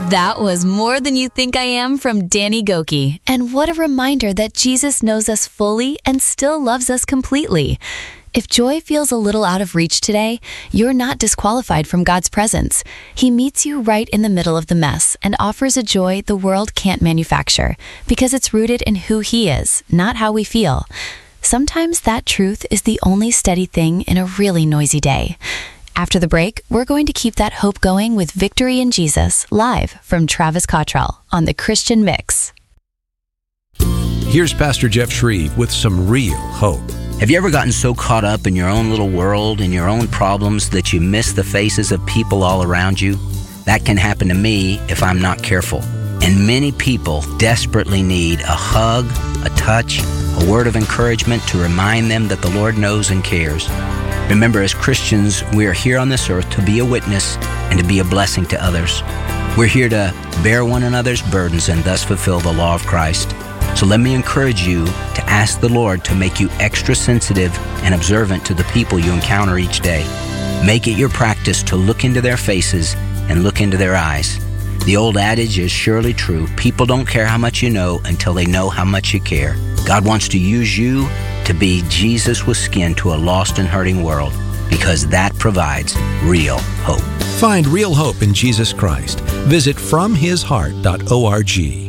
That was More Than You Think I Am from Danny Gokey. And what a reminder that Jesus knows us fully and still loves us completely. If joy feels a little out of reach today, you're not disqualified from God's presence. He meets you right in the middle of the mess and offers a joy the world can't manufacture because it's rooted in who He is, not how we feel. Sometimes that truth is the only steady thing in a really noisy day. After the break, we're going to keep that hope going with Victory in Jesus live from Travis Cottrell on The Christian Mix. Here's Pastor Jeff Shreve with some real hope. Have you ever gotten so caught up in your own little world and your own problems that you miss the faces of people all around you? That can happen to me if I'm not careful. And many people desperately need a hug, a touch, a word of encouragement to remind them that the Lord knows and cares. Remember, as Christians, we are here on this earth to be a witness and to be a blessing to others. We're here to bear one another's burdens and thus fulfill the law of Christ. So let me encourage you to ask the Lord to make you extra sensitive and observant to the people you encounter each day. Make it your practice to look into their faces and look into their eyes. The old adage is surely true. People don't care how much you know until they know how much you care. God wants to use you to be Jesus with skin to a lost and hurting world, because that provides real hope. Find real hope in Jesus Christ. Visit FromHisHeart.org.